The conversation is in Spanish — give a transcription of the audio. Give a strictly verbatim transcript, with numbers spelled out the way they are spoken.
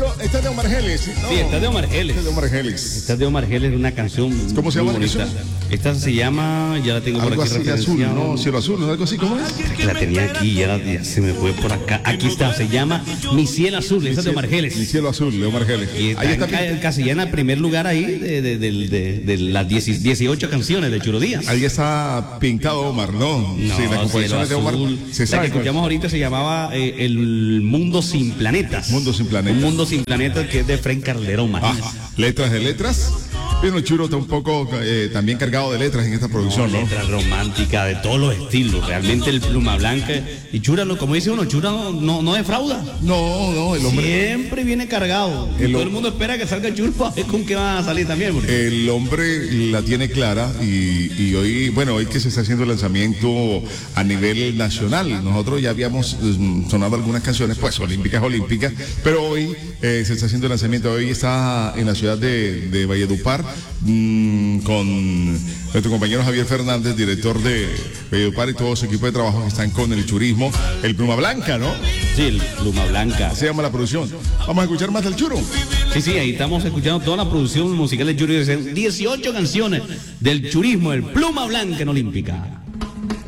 Esto, esta es de Omar Geles. ¿No? Sí, esta es de Omar Geles. Esta es de Omar Geles. Esta es de Omar Geles, una canción. ¿Cómo se muy llama bonita. eso? Esta se llama, ya la tengo Algo por aquí así azul, referenciada. ¿no? Cielo azul, ¿no? Algo así, ¿cómo es? La tenía aquí, ya, la, ya se me fue por acá. Aquí está, se llama Mi Cielo Azul, esa es de Omar Geles. Mi cielo azul, de Omar Geles. Y está, Ahí está en, casi en el primer lugar ahí de, de, de, de, de las dieciocho canciones de Churo Díaz. Ahí está pintado Omar, ¿no? No, sí, la composición Cielo es de Omar. Azul. Se La sabe que escuchamos ahorita se llamaba eh, El Mundo Sin Planetas. Mundo Sin Planetas. Un Mundo Sin Planetas, que es de Fren Calderón. Ah, letras de letras. Pero el Churo está un poco eh, también cargado de letras en esta producción, ¿no? Letras románticas de todos los estilos. Realmente el Pluma Blanca. Y Chura, como dice uno, Chura no, no, no defrauda. No, no, el hombre. Siempre viene cargado. El Y todo hom- el mundo espera que salga Chura para ver con qué va a salir también. Porque... El hombre la tiene clara y, y hoy, bueno, hoy que se está haciendo el lanzamiento a nivel nacional, nosotros ya habíamos mm, sonado algunas canciones, pues olímpicas, olímpicas, pero hoy eh, se está haciendo el lanzamiento, hoy está en la ciudad de, de Valledupar mm, con nuestro compañero Javier Fernández, director de Valledupar y todo su equipo de trabajo que están con el churismo, el Pluma Blanca, ¿no? Sí, el Pluma Blanca. Se llama la producción. Vamos a escuchar más del Churo. Sí, sí, ahí estamos escuchando toda la producción musical del Churi. dieciocho canciones del churismo, el Pluma Blanca en Olímpica.